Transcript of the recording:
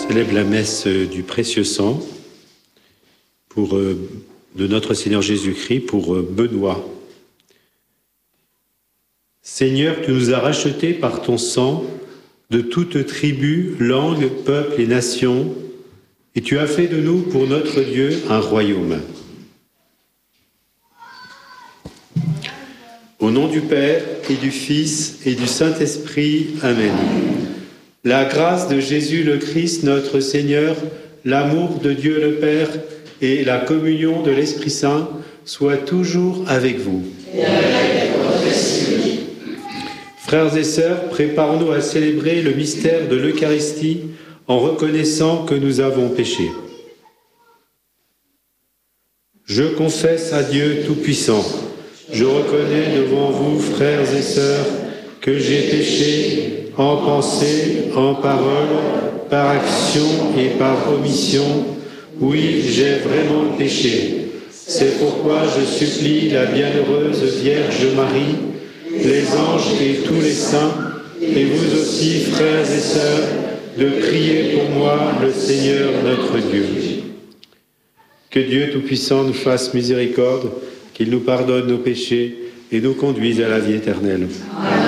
célèbre la messe du précieux sang de notre Seigneur Jésus-Christ pour Benoît. Seigneur, tu nous as rachetés par ton sang de toute tribu, langue, peuple et nation, et tu as fait de nous, pour notre Dieu, un royaume. Au nom du Père, et du Fils, et du Saint-Esprit. Amen. La grâce de Jésus le Christ, notre Seigneur, l'amour de Dieu le Père et la communion de l'Esprit Saint soient toujours avec vous. Et avec votre esprit. Frères et sœurs, préparons-nous à célébrer le mystère de l'Eucharistie en reconnaissant que nous avons péché. Je confesse à Dieu Tout-Puissant. Je reconnais devant vous, frères et sœurs, que j'ai péché en pensée, en parole, par action et par omission. Oui, j'ai vraiment péché. C'est pourquoi je supplie la bienheureuse Vierge Marie, les anges et tous les saints, et vous aussi, frères et sœurs, de prier pour moi, le Seigneur notre Dieu. Que Dieu Tout-Puissant nous fasse miséricorde, qu'il nous pardonne nos péchés et nous conduise à la vie éternelle. Amen.